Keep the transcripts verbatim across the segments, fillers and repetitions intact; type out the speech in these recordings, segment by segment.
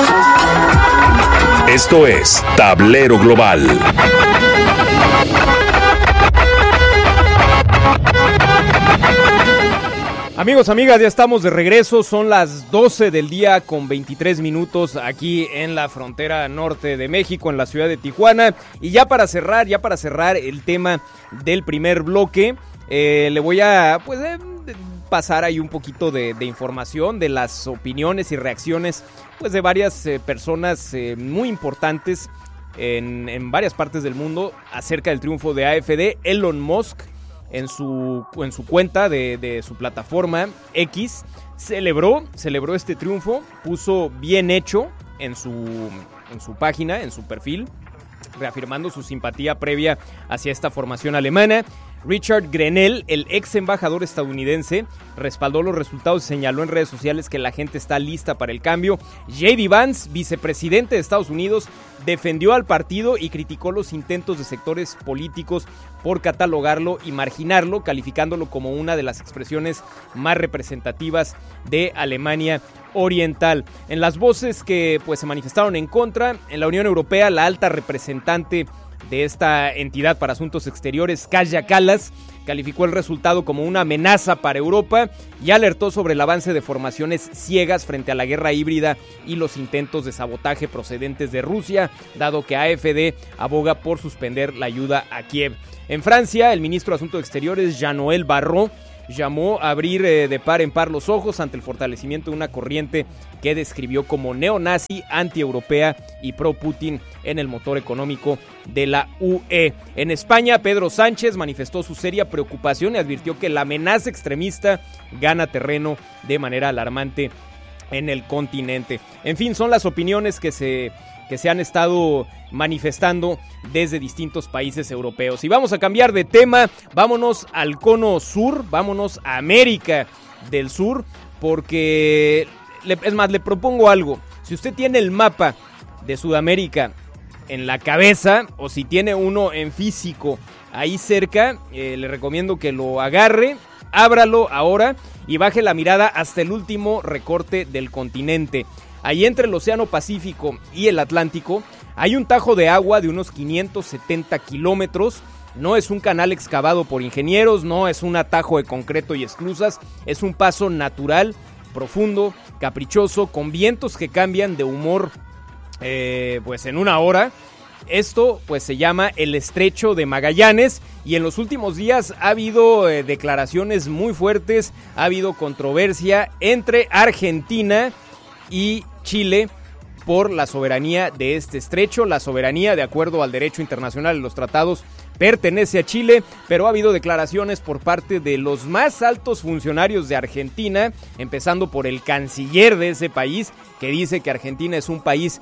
Esto es Tablero Global. Amigos, amigas, ya estamos de regreso, son las doce del día con veintitrés minutos aquí en la frontera norte de México, en la ciudad de Tijuana. Y ya para cerrar, ya para cerrar el tema del primer bloque, eh, le voy a pues eh, pasar ahí un poquito de, de información de las opiniones y reacciones pues de varias eh, personas eh, muy importantes en, en varias partes del mundo acerca del triunfo de A F D. Elon Musk, en su, en su cuenta de, de su plataforma X, celebró, celebró este triunfo, puso bien hecho en su, en su página, en su perfil, reafirmando su simpatía previa hacia esta formación alemana. Richard Grenell, el ex embajador estadounidense, respaldó los resultados y señaló en redes sociales que la gente está lista para el cambio. J D Vance, vicepresidente de Estados Unidos, defendió al partido y criticó los intentos de sectores políticos por catalogarlo y marginarlo, calificándolo como una de las expresiones más representativas de Alemania Oriental. En las voces que pues se manifestaron en contra, en la Unión Europea, la alta representante de esta entidad para asuntos exteriores, Kaja Kallas, calificó el resultado como una amenaza para Europa y alertó sobre el avance de formaciones ciegas frente a la guerra híbrida y los intentos de sabotaje procedentes de Rusia, dado que A F D aboga por suspender la ayuda a Kiev. En Francia, el ministro de Asuntos Exteriores, Jean-Noël Barrot, llamó a abrir eh, de par en par los ojos ante el fortalecimiento de una corriente que describió como neonazi, antieuropea y pro-Putin en el motor económico de la U E. En España, Pedro Sánchez manifestó su seria preocupación y advirtió que la amenaza extremista gana terreno de manera alarmante en el continente. En fin, son las opiniones que se... que se han estado manifestando desde distintos países europeos. Y vamos a cambiar de tema, vámonos al cono sur, vámonos a América del Sur, porque, le, es más, le propongo algo. Si usted tiene el mapa de Sudamérica en la cabeza, o si tiene uno en físico ahí cerca, eh, le recomiendo que lo agarre, ábralo ahora y baje la mirada hasta el último recorte del continente. Ahí entre el Océano Pacífico y el Atlántico hay un tajo de agua de unos quinientos setenta kilómetros. No es un canal excavado por ingenieros, no es un atajo de concreto y esclusas, es un paso natural, profundo, caprichoso, con vientos que cambian de humor eh, pues en una hora. Esto pues se llama el Estrecho de Magallanes y en los últimos días ha habido eh, declaraciones muy fuertes, ha habido controversia entre Argentina y Chile por la soberanía de este estrecho. La soberanía, de acuerdo al derecho internacional y los tratados, pertenece a Chile, pero ha habido declaraciones por parte de los más altos funcionarios de Argentina, empezando por el canciller de ese país, que dice que Argentina es un país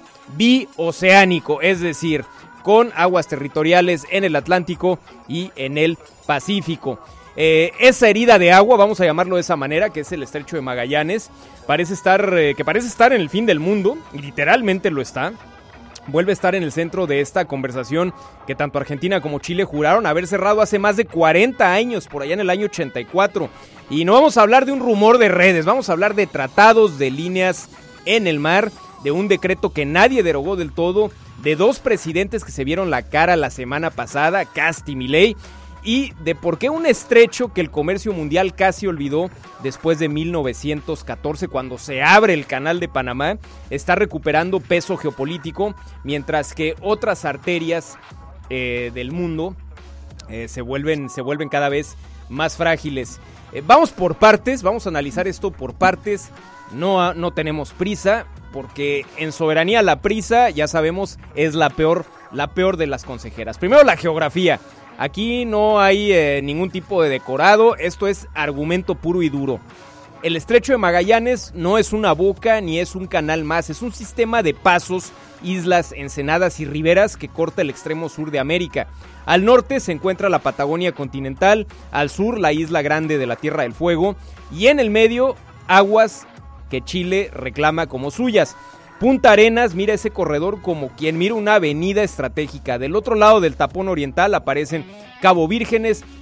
bioceánico, es decir, con aguas territoriales en el Atlántico y en el Pacífico. Eh, esa herida de agua, vamos a llamarlo de esa manera, que es el Estrecho de Magallanes, parece estar, eh, que parece estar en el fin del mundo, y literalmente lo está. Vuelve a estar en el centro de esta conversación que tanto Argentina como Chile juraron haber cerrado hace más de cuarenta años, por allá en el año ochenta y cuatro. Y no vamos a hablar de un rumor de redes, vamos a hablar de tratados, de líneas en el mar, de un decreto que nadie derogó del todo, de dos presidentes que se vieron la cara la semana pasada, Kast y Milei, y de por qué un estrecho que el comercio mundial casi olvidó después de mil novecientos catorce, cuando se abre el canal de Panamá, está recuperando peso geopolítico, mientras que otras arterias eh, del mundo eh, se vuelven, se vuelven cada vez más frágiles. Eh, vamos por partes, vamos a analizar esto por partes, no, no tenemos prisa, porque en soberanía la prisa, ya sabemos, es la peor, la peor de las consejeras. Primero, la geografía. Aquí no hay eh, ningún tipo de decorado, esto es argumento puro y duro. El Estrecho de Magallanes no es una boca ni es un canal más, es un sistema de pasos, islas, ensenadas y riberas que corta el extremo sur de América. Al norte se encuentra la Patagonia continental, al sur la isla grande de la Tierra del Fuego y en el medio aguas que Chile reclama como suyas. Punta Arenas mira ese corredor como quien mira una avenida estratégica. Del otro lado del tapón oriental aparecen Cabo Vírgenes,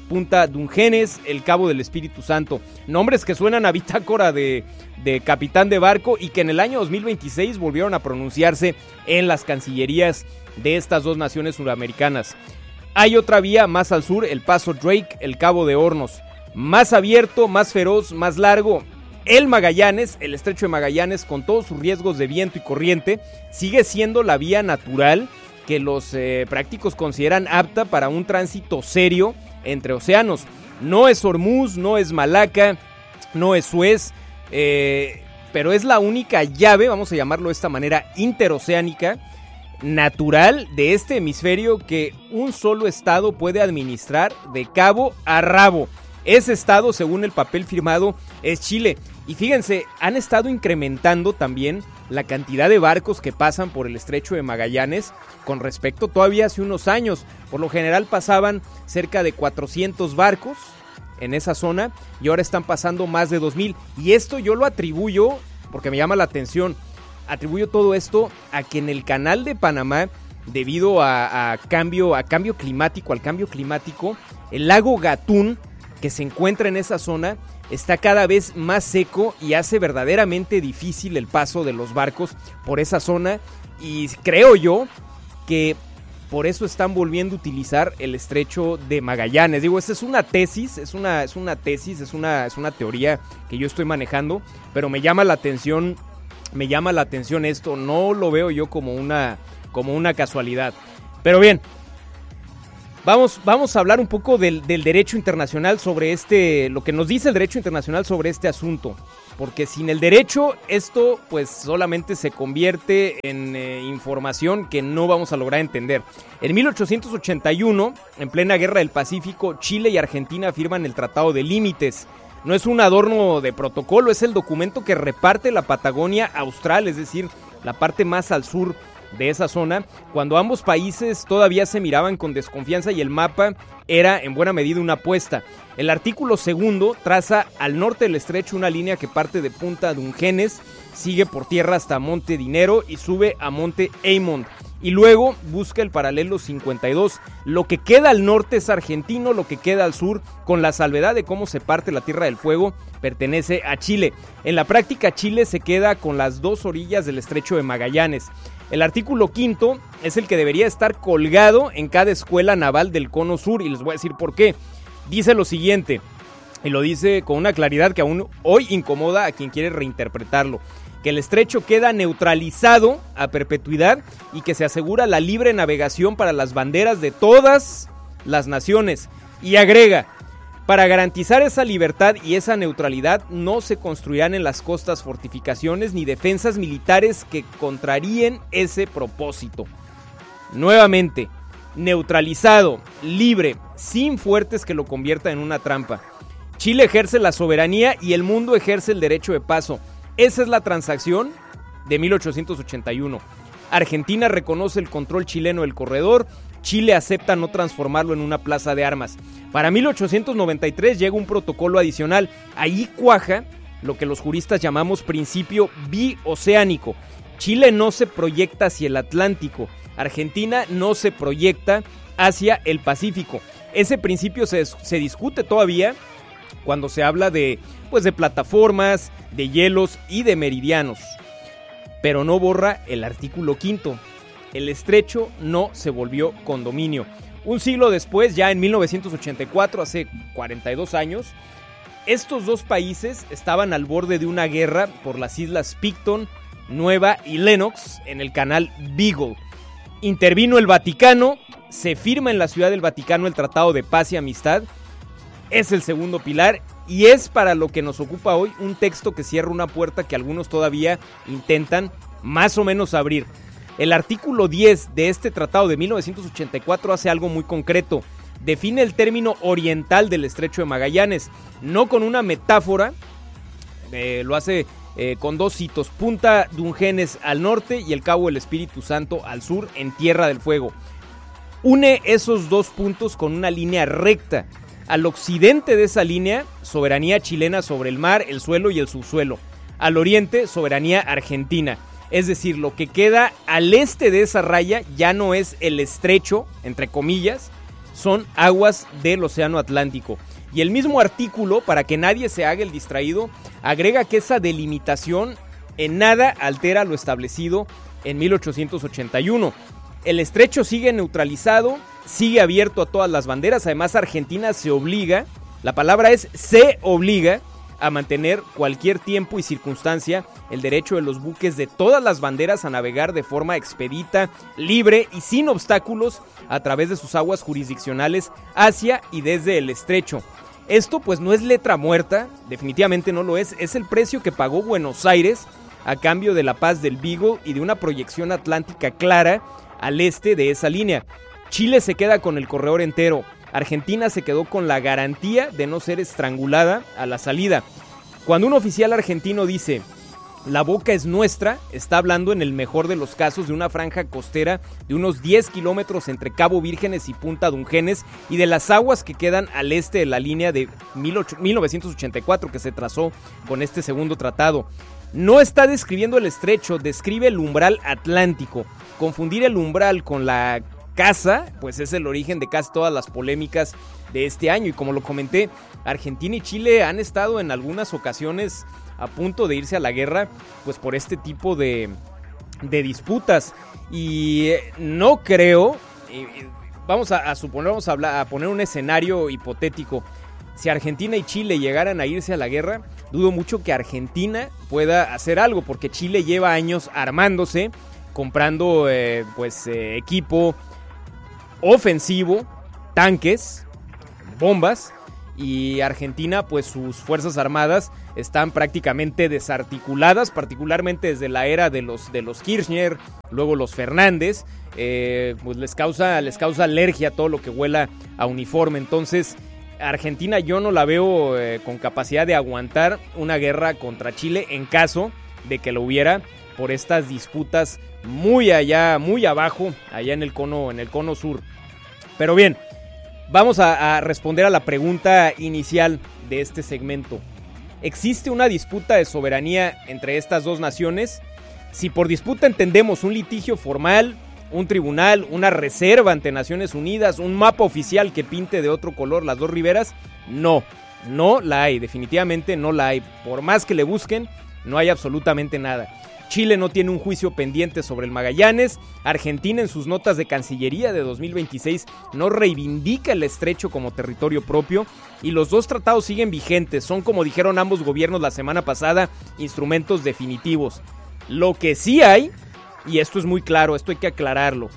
Punta Dungenes, el Cabo del Espíritu Santo. Nombres que suenan a bitácora de, de capitán de barco y que en el año dos mil veintiséis volvieron a pronunciarse en las cancillerías de estas dos naciones suramericanas. Hay otra vía más al sur, el Paso Drake, el Cabo de Hornos. Más abierto, más feroz, más largo. El Magallanes, el Estrecho de Magallanes, con todos sus riesgos de viento y corriente, sigue siendo la vía natural que los eh, prácticos consideran apta para un tránsito serio entre océanos. No es Hormuz, no es Malaca, no es Suez, eh, pero es la única llave, vamos a llamarlo de esta manera, interoceánica, natural de este hemisferio que un solo estado puede administrar de cabo a rabo. Ese estado, según el papel firmado, es Chile. Y fíjense, han estado incrementando también la cantidad de barcos que pasan por el Estrecho de Magallanes con respecto todavía hace unos años. Por lo general pasaban cerca de cuatrocientos barcos en esa zona y ahora están pasando más de dos mil. Y esto yo lo atribuyo, porque me llama la atención, atribuyo todo esto a que en el Canal de Panamá, debido a, a, cambio, a cambio climático, al cambio climático, el lago Gatún, que se encuentra en esa zona, está cada vez más seco y hace verdaderamente difícil el paso de los barcos por esa zona, y creo yo que por eso están volviendo a utilizar el Estrecho de Magallanes. Digo, esta es una tesis, es una, es una tesis, es una, es una teoría que yo estoy manejando, pero me llama la atención, me llama la atención esto, no lo veo yo como una, como una casualidad. Pero bien, Vamos, vamos a hablar un poco del, del derecho internacional sobre este, lo que nos dice el derecho internacional sobre este asunto, porque sin el derecho esto pues solamente se convierte en eh, información que no vamos a lograr entender. En mil ochocientos ochenta y uno, en plena Guerra del Pacífico, Chile y Argentina firman el Tratado de Límites. No es un adorno de protocolo, es el documento que reparte la Patagonia Austral, es decir, la parte más al sur de esa zona, cuando ambos países todavía se miraban con desconfianza y el mapa era en buena medida una apuesta. El artículo segundo traza al norte del estrecho una línea que parte de Punta Dungenes, sigue por tierra hasta Monte Dinero y sube a Monte Eymond, y luego busca el paralelo cincuenta y dos. Lo que queda al norte es argentino, lo que queda al sur, con la salvedad de cómo se parte la Tierra del Fuego, pertenece a Chile. En la práctica, Chile se queda con las dos orillas del Estrecho de Magallanes. El artículo quinto es el que debería estar colgado en cada escuela naval del Cono Sur, y les voy a decir por qué. Dice lo siguiente, y lo dice con una claridad que aún hoy incomoda a quien quiere reinterpretarlo: que el estrecho queda neutralizado a perpetuidad y que se asegura la libre navegación para las banderas de todas las naciones. Y agrega: para garantizar esa libertad y esa neutralidad no se construirán en las costas fortificaciones ni defensas militares que contraríen ese propósito. Nuevamente, neutralizado, libre, sin fuertes que lo conviertan en una trampa. Chile ejerce la soberanía y el mundo ejerce el derecho de paso. Esa es la transacción de mil ochocientos ochenta y uno. Argentina reconoce el control chileno del corredor. Chile acepta no transformarlo en una plaza de armas. Para mil ochocientos noventa y tres llega un protocolo adicional. Ahí cuaja lo que los juristas llamamos principio bioceánico. Chile no se proyecta hacia el Atlántico. Argentina no se proyecta hacia el Pacífico. Ese principio se, se discute todavía cuando se habla de, pues, de plataformas, de hielos y de meridianos. Pero no borra el artículo quinto. El estrecho no se volvió condominio. Un siglo después, ya en mil novecientos ochenta y cuatro, hace cuarenta y dos años, estos dos países estaban al borde de una guerra por las islas Picton, Nueva y Lennox en el canal Beagle. Intervino el Vaticano, se firma en la Ciudad del Vaticano el Tratado de Paz y Amistad. Es el segundo pilar y es para lo que nos ocupa hoy un texto que cierra una puerta que algunos todavía intentan más o menos abrir. El artículo diez de este tratado de mil novecientos ochenta y cuatro hace algo muy concreto. Define el término oriental del Estrecho de Magallanes, no con una metáfora, eh, lo hace eh, con dos hitos: Punta Dungenes al norte y el Cabo del Espíritu Santo al sur, en Tierra del Fuego. Une esos dos puntos con una línea recta. Al occidente de esa línea, soberanía chilena sobre el mar, el suelo y el subsuelo. Al oriente, soberanía argentina. Es decir, lo que queda al este de esa raya ya no es el estrecho, entre comillas, son aguas del Océano Atlántico. Y el mismo artículo, para que nadie se haga el distraído, agrega que esa delimitación en nada altera lo establecido en mil ochocientos ochenta y uno. El estrecho sigue neutralizado, sigue abierto a todas las banderas. Además, Argentina se obliga, la palabra es se obliga, a mantener cualquier tiempo y circunstancia el derecho de los buques de todas las banderas a navegar de forma expedita, libre y sin obstáculos a través de sus aguas jurisdiccionales hacia y desde el estrecho. Esto pues no es letra muerta, definitivamente no lo es, es el precio que pagó Buenos Aires a cambio de la paz del Beagle y de una proyección atlántica clara al este de esa línea. Chile se queda con el corredor entero. Argentina se quedó con la garantía de no ser estrangulada a la salida. Cuando un oficial argentino dice la boca es nuestra, está hablando en el mejor de los casos de una franja costera de unos diez kilómetros entre Cabo Vírgenes y Punta Dungenes y de las aguas que quedan al este de la línea de mil novecientos ochenta y cuatro que se trazó con este segundo tratado. No está describiendo el estrecho, describe el umbral atlántico. Confundir el umbral con la casa, pues es el origen de casi todas las polémicas de este año. Y como lo comenté, Argentina y Chile han estado en algunas ocasiones a punto de irse a la guerra, pues por este tipo de, de disputas. Y no creo, vamos a, a suponer, vamos a, hablar, a poner un escenario hipotético. Si Argentina y Chile llegaran a irse a la guerra, dudo mucho que Argentina pueda hacer algo, porque Chile lleva años armándose, comprando eh, pues eh, equipo ofensivo, tanques, bombas, y Argentina pues sus fuerzas armadas están prácticamente desarticuladas, particularmente desde la era de los, de los Kirchner, luego los Fernández, eh, pues les causa, les causa alergia todo lo que huela a uniforme. Entonces Argentina yo no la veo eh, con capacidad de aguantar una guerra contra Chile en caso de que lo hubiera, por estas disputas muy allá, muy abajo, allá en el cono, en el cono sur. Pero bien, vamos a, a responder a la pregunta inicial de este segmento. ¿Existe una disputa de soberanía entre estas dos naciones? Si por disputa entendemos un litigio formal, un tribunal, una reserva ante Naciones Unidas, un mapa oficial que pinte de otro color las dos riberas, no, no la hay, definitivamente no la hay. Por más que le busquen, no hay absolutamente nada. Chile no tiene un juicio pendiente sobre el Magallanes. Argentina en sus notas de Cancillería de dos mil veintiséis no reivindica el estrecho como territorio propio. Y los dos tratados siguen vigentes. Son, como dijeron ambos gobiernos la semana pasada, instrumentos definitivos. Lo que sí hay, y esto es muy claro, esto hay que aclararlo,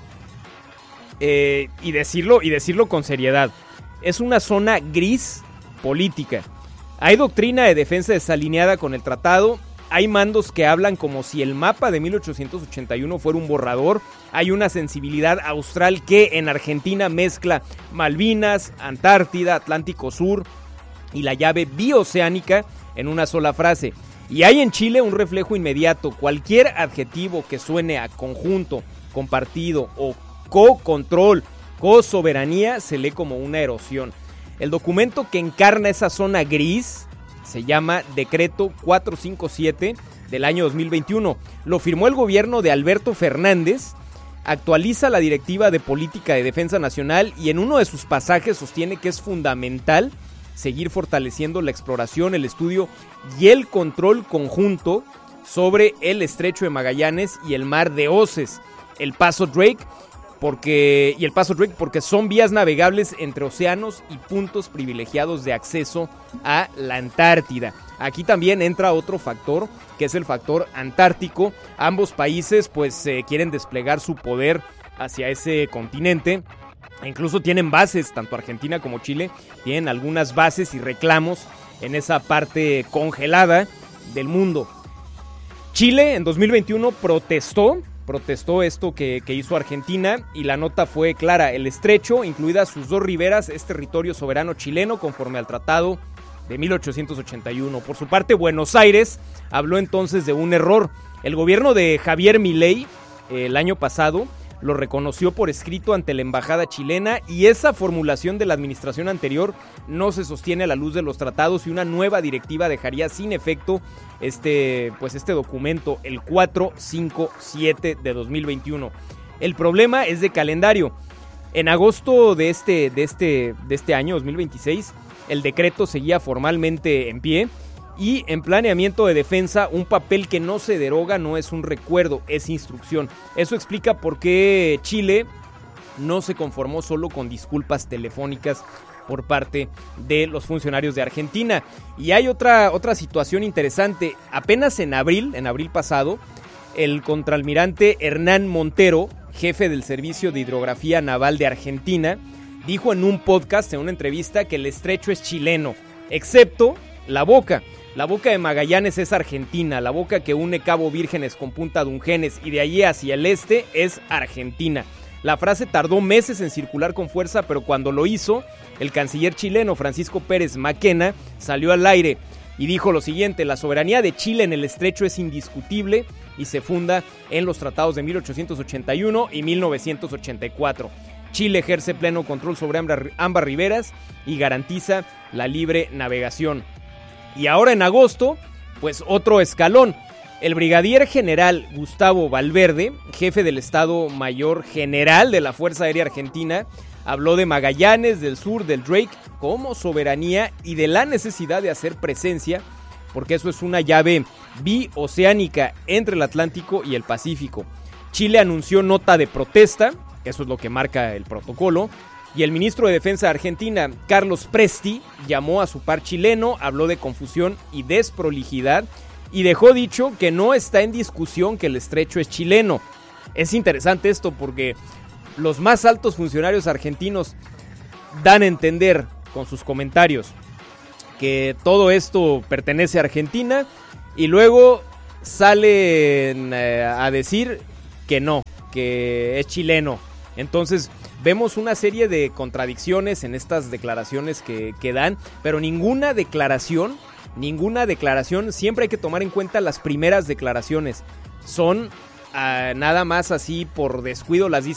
eh, y decirlo, y decirlo con seriedad, es una zona gris política. Hay doctrina de defensa desalineada con el tratado. Hay mandos que hablan como si el mapa de mil ochocientos ochenta y uno fuera un borrador. Hay una sensibilidad austral que en Argentina mezcla Malvinas, Antártida, Atlántico Sur y la llave bioceánica en una sola frase. Y hay en Chile un reflejo inmediato. Cualquier adjetivo que suene a conjunto, compartido o co-control, co-soberanía se lee como una erosión. El documento que encarna esa zona gris se llama Decreto cuatrocientos cincuenta y siete del año dos mil veintiuno. Lo firmó el gobierno de Alberto Fernández, actualiza la Directiva de Política de Defensa Nacional y en uno de sus pasajes sostiene que es fundamental seguir fortaleciendo la exploración, el estudio y el control conjunto sobre el Estrecho de Magallanes y el Mar de Oces, el Paso Drake, porque y el Paso Drake porque son vías navegables entre océanos y puntos privilegiados de acceso a la Antártida. Aquí también entra otro factor, que es el factor antártico. Ambos países pues eh, quieren desplegar su poder hacia ese continente. E incluso tienen bases, tanto Argentina como Chile tienen algunas bases y reclamos en esa parte congelada del mundo. Chile en dos mil veintiuno protestó Protestó esto que, que hizo Argentina y la nota fue clara. El estrecho, incluidas sus dos riberas, es territorio soberano chileno conforme al tratado de mil ochocientos ochenta y uno. Por su parte, Buenos Aires habló entonces de un error. El gobierno de Javier Milei eh, el año pasado lo reconoció por escrito ante la embajada chilena y esa formulación de la administración anterior no se sostiene a la luz de los tratados y una nueva directiva dejaría sin efecto este, pues este documento, el cuatrocientos cincuenta y siete de dos mil veintiuno. El problema es de calendario. En agosto de este, de este, de este año, dos mil veintiséis, el decreto seguía formalmente en pie y en planeamiento de defensa, un papel que no se deroga no es un recuerdo, es instrucción. Eso explica por qué Chile no se conformó solo con disculpas telefónicas por parte de los funcionarios de Argentina. Y hay otra, otra situación interesante. Apenas en abril, en abril pasado, el contraalmirante Hernán Montero, jefe del Servicio de Hidrografía Naval de Argentina, dijo en un podcast, en una entrevista, que el estrecho es chileno, excepto la boca. La boca de Magallanes es argentina, la boca que une Cabo Vírgenes con Punta Dungenes y de allí hacia el este es Argentina. La frase tardó meses en circular con fuerza, pero cuando lo hizo, el canciller chileno Francisco Pérez Maquena salió al aire y dijo lo siguiente: la soberanía de Chile en el estrecho es indiscutible y se funda en los tratados de mil ochocientos ochenta y uno y mil novecientos ochenta y cuatro. Chile ejerce pleno control sobre ambas riberas y garantiza la libre navegación. Y ahora en agosto, pues otro escalón. El brigadier general Gustavo Valverde, jefe del Estado Mayor General de la Fuerza Aérea Argentina, habló de Magallanes, del sur, del Drake, como soberanía y de la necesidad de hacer presencia, porque eso es una llave bioceánica entre el Atlántico y el Pacífico. Chile anunció nota de protesta, eso es lo que marca el protocolo, y el ministro de Defensa de Argentina, Carlos Presti, llamó a su par chileno, habló de confusión y desprolijidad, y dejó dicho que no está en discusión que el estrecho es chileno. Es interesante esto porque los más altos funcionarios argentinos dan a entender con sus comentarios que todo esto pertenece a Argentina y luego salen eh, a decir que no, que es chileno. Entonces vemos una serie de contradicciones en estas declaraciones que, que dan, pero ninguna declaración Ninguna declaración, siempre hay que tomar en cuenta las primeras declaraciones. Son uh, nada más así por descuido, las,